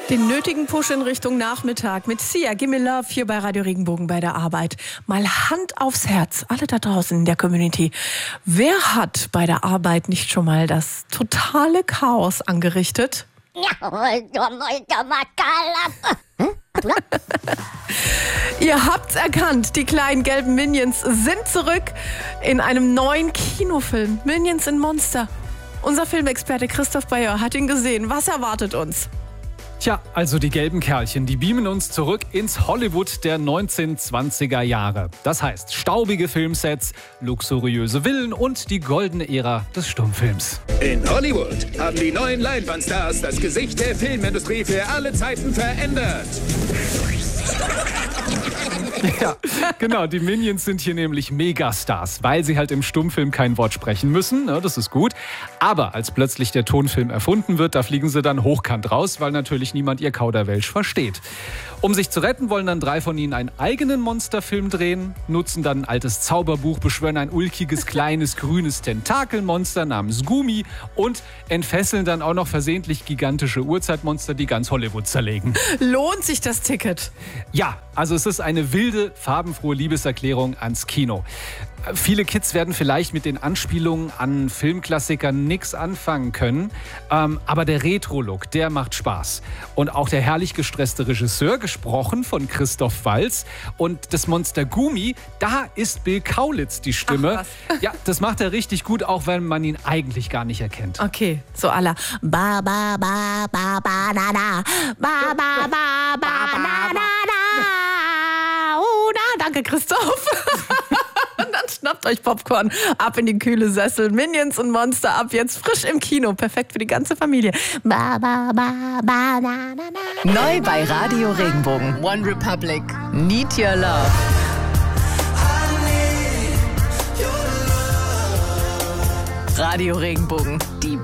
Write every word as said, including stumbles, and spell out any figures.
Den nötigen Push in Richtung Nachmittag mit Sia, Gimme Love hier bei Radio Regenbogen bei der Arbeit. Mal Hand aufs Herz, alle da draußen in der Community. Wer hat bei der Arbeit nicht schon mal das totale Chaos angerichtet? Ihr habt's erkannt, die kleinen gelben Minions sind zurück in einem neuen Kinofilm. Minions in Monster. Unser Filmexperte Christoph Bayer hat ihn gesehen. Was erwartet uns? Tja, also die gelben Kerlchen, die beamen uns zurück ins Hollywood der neunzehnhundertzwanziger Jahre. Das heißt, staubige Filmsets, luxuriöse Villen und die goldene Ära des Stummfilms. In Hollywood haben die neuen Leinwandstars das Gesicht der Filmindustrie für alle Zeiten verändert. Ja, genau, die Minions sind hier nämlich Megastars, weil sie halt im Stummfilm kein Wort sprechen müssen, ne, das ist gut. Aber als plötzlich der Tonfilm erfunden wird, da fliegen sie dann hochkant raus, weil natürlich niemand ihr Kauderwelsch versteht. Um sich zu retten, wollen dann drei von ihnen einen eigenen Monsterfilm drehen, nutzen dann ein altes Zauberbuch, beschwören ein ulkiges, kleines, grünes Tentakelmonster namens Gumi und entfesseln dann auch noch versehentlich gigantische Urzeitmonster, die ganz Hollywood zerlegen. Lohnt sich das Ticket? Ja, also es ist eine wilde, farbenfrohe Liebeserklärung ans Kino. Viele Kids werden vielleicht mit den Anspielungen an Filmklassikern nichts anfangen können, ähm, aber der Retro-Look, der macht Spaß. Und auch der herrlich gestresste Regisseur, gesprochen von Christoph Waltz, und das Monster Gumi, da ist Bill Kaulitz die Stimme. Ach, ja, das macht er richtig gut, auch wenn man ihn eigentlich gar nicht erkennt. Okay, so à la ba ba ba ba ba na na ba ba ba ba na na na. Oh, na, danke Christoph. Und dann schnappt euch Popcorn, ab in die kühle Sessel. Minions und Monster ab jetzt frisch im Kino. Perfekt für die ganze Familie. Ba, ba, ba, ba, na, na, na. Neu bei Radio Regenbogen. One Republic. Need Your Love. Radio Regenbogen. Die